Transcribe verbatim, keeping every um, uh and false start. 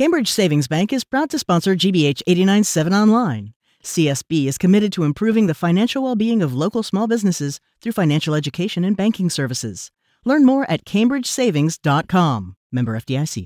Cambridge Savings Bank is proud to sponsor G B H eighty-nine point seven Online. C S B is committed to improving the financial well-being of local small businesses through financial education and banking services. Learn more at cambridge savings dot com. Member F D I C.